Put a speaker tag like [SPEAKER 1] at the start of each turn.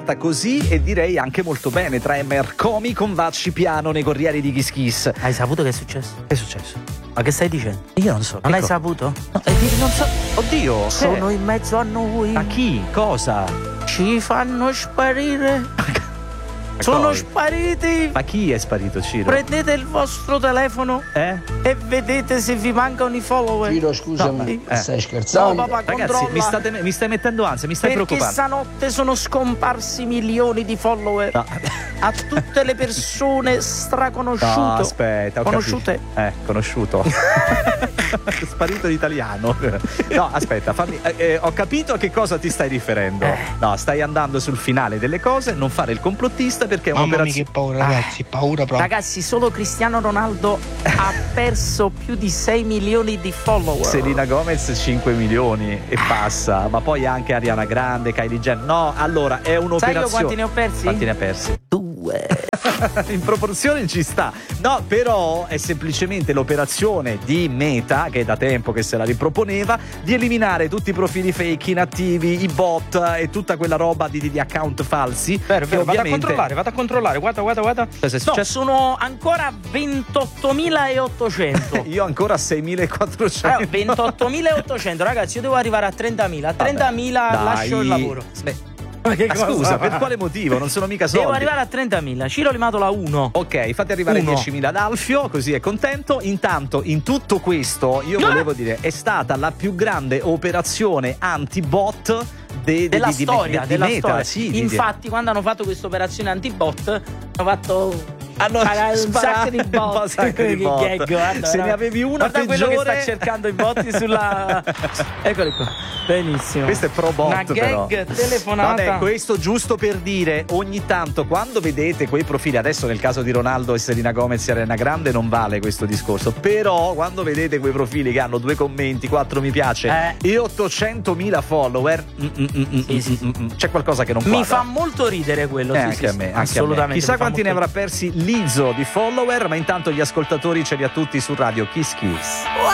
[SPEAKER 1] andata così e direi anche molto bene tra Emmer Comi con Vacci Piano nei Corrieri di Kiss Kiss.
[SPEAKER 2] Hai saputo che è successo?
[SPEAKER 1] Che è successo?
[SPEAKER 2] Ma che stai dicendo?
[SPEAKER 1] Io non so.
[SPEAKER 2] Non hai saputo?
[SPEAKER 1] No, non so. Oddio.
[SPEAKER 2] Sono in mezzo a noi.
[SPEAKER 1] A chi? Cosa?
[SPEAKER 2] Ci fanno sparire. Sono spariti.
[SPEAKER 1] Ma chi è sparito, Ciro?
[SPEAKER 2] Prendete il vostro telefono e vedete se vi mancano i follower.
[SPEAKER 3] Ciro, scusami, stai scherzando?
[SPEAKER 2] No, papà,
[SPEAKER 1] ragazzi,
[SPEAKER 2] controlla.
[SPEAKER 1] mi stai mettendo ansia, mi stai
[SPEAKER 2] Perché
[SPEAKER 1] preoccupando.
[SPEAKER 2] stanotte sono scomparsi milioni di follower a tutte le persone straconosciute.
[SPEAKER 1] No, aspetta, ho
[SPEAKER 2] conosciute?
[SPEAKER 1] Conosciuto. Sparito l'italiano. No, aspetta, ho capito a che cosa ti stai riferendo. No, stai andando sul finale delle cose, non fare il complottista perché è
[SPEAKER 3] Mamma mia, che paura, ragazzi, paura proprio.
[SPEAKER 2] Ragazzi, solo Cristiano Ronaldo ha perso più di 6 milioni di follower.
[SPEAKER 1] Selena Gomez 5 milioni e passa, ma poi anche Ariana Grande, Kylie Jenner. No, allora è un'operazione.
[SPEAKER 2] Sai io quanti ne ho persi?
[SPEAKER 1] Quanti ne ha persi?
[SPEAKER 2] 2.
[SPEAKER 1] In proporzione ci sta. No, però è semplicemente l'operazione di Meta, che è da tempo che se la riproponeva, di eliminare tutti i profili fake, inattivi, i bot e tutta quella roba di account falsi.
[SPEAKER 2] Vero,
[SPEAKER 1] Ovviamente...
[SPEAKER 2] vado a controllare, guarda.
[SPEAKER 1] Cosa è successo?
[SPEAKER 2] No, sono ancora 28.800.
[SPEAKER 1] Io ancora 6.400.
[SPEAKER 2] Allora, 28.800, ragazzi, io devo arrivare a 30.000. A 30.000 lascio il lavoro.
[SPEAKER 1] Scusa, per quale motivo? Non sono mica soldi.
[SPEAKER 2] Devo arrivare a 30.000. Ciro Limatola 1.
[SPEAKER 1] Ok, fate arrivare
[SPEAKER 2] 1.
[SPEAKER 1] 10.000 ad Alfio, così è contento. Intanto, in tutto questo, io volevo dire, è stata la più grande operazione anti-bot
[SPEAKER 2] della storia.
[SPEAKER 1] Meta. Sì,
[SPEAKER 2] infatti, quando hanno fatto questa operazione anti-bot, hanno fatto...
[SPEAKER 1] Hanno
[SPEAKER 2] un sacco di bot.
[SPEAKER 1] Se ne avevi una
[SPEAKER 2] guarda
[SPEAKER 1] peggiore.
[SPEAKER 2] Quello che sta cercando i botti sulla... Eccoli qua. Benissimo.
[SPEAKER 1] Questo è pro bot.
[SPEAKER 2] Una
[SPEAKER 1] però.
[SPEAKER 2] gag telefonata.
[SPEAKER 1] Vabbè, questo giusto per dire, ogni tanto quando vedete quei profili, adesso nel caso di Ronaldo e Selena Gomez e Ariana Grande non vale questo discorso, però quando vedete quei profili che hanno 2 commenti, 4 mi piace e 800.000 follower, c'è qualcosa che non quadra.
[SPEAKER 2] Mi fa molto ridere quello,
[SPEAKER 1] anche a me, assolutamente. Chissà quanti ne avrà persi Lizzo di follower, ma intanto gli ascoltatori ce li ha tutti su Radio Kiss Kiss.